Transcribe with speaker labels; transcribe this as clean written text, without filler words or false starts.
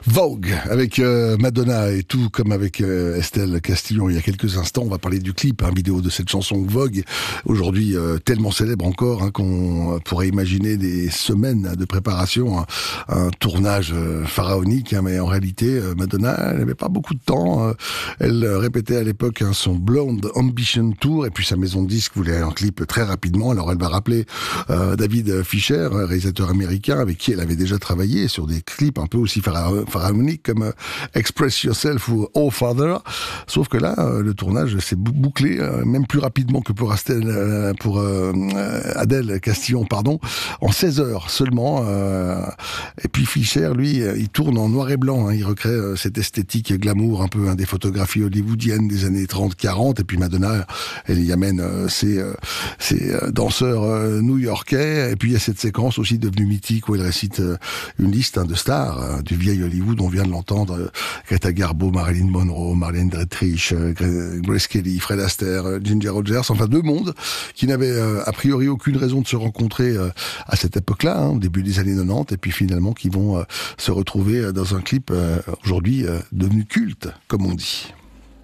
Speaker 1: Vogue avec Madonna et tout comme avec Estelle Castillo il y a quelques instants. On va parler du clip, vidéo de cette chanson Vogue, aujourd'hui tellement célèbre encore qu'on pourrait imaginer des semaines de préparation, un tournage pharaonique, mais en réalité Madonna elle n'avait pas beaucoup de temps. Elle répétait à l'époque son Blonde Ambition Tour et puis sa maison de disques voulait un clip très rapidement. Alors elle va rappeler David Fischer, réalisateur américain avec qui elle avait déjà travaillé sur des clips un peu aussi pharaonique comme Express Yourself ou Oh Father, sauf que là le tournage s'est bouclé même plus rapidement que pour Adèle Castillon en 16 heures seulement, et puis Fischer lui il tourne en noir et blanc, il recrée cette esthétique glamour un peu des photographies hollywoodiennes des années 30-40, et puis Madonna elle y amène ses danseurs new-yorkais, et puis il y a cette séquence aussi devenue mythique où elle récite une liste de stars du vieil Hollywood. On vient de l'entendre, Greta Garbo, Marilyn Monroe, Marlène Dietrich, Grace Kelly, Fred Astaire, Ginger Rogers, enfin deux mondes qui n'avaient a priori aucune raison de se rencontrer à cette époque-là, au début des années 90, et puis finalement qui vont se retrouver dans un clip aujourd'hui devenu culte, comme on dit.